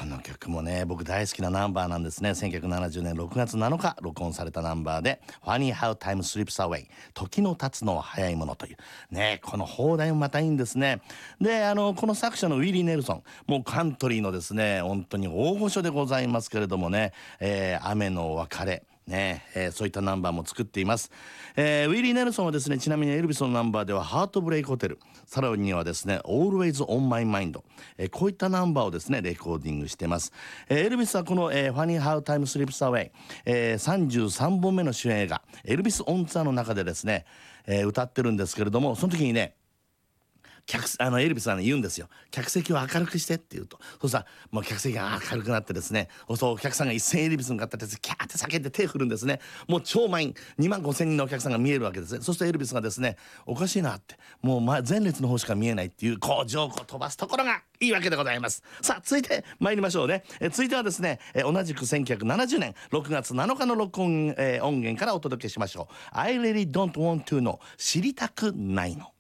の曲もね僕大好きなナンバーなんですね。1970年6月7日録音されたナンバーで Funny How Time Slips Away 時の経つのは早いものというね、この放題もまたいいんですね。でこの作者のウィリー・ネルソン、もうカントリーのですね本当に大御所でございますけれどもね、雨の別れねそういったナンバーも作っています。ウィリー・ネルソンはですね、ちなみにエルビスのナンバーではハートブレイクホテル、さらにはですね Always on My Mind、こういったナンバーをですねレコーディングしてます。エルビスはこの、Funny How Time Slips Away、33本目の主演映画エルビス・オン・ツアーの中でですね、歌ってるんですけれども、その時にねエルビスはね言うんですよ。客席を明るくしてって言うと、そうさもう客席が明るくなってですね、そうお客さんが一斉にエルビスに向かってキャーって叫んで手振るんですね。もう超満員2万5千人のお客さんが見えるわけですね。そしてエルビスがですね、おかしいなってもう前列の方しか見えないっていうこうジョークを飛ばすところがいいわけでございます。さあ続いて参りましょうね。続いてはですね、同じく1970年6月7日の録音、音源からお届けしましょう。I really don't want to know、知りたくないの。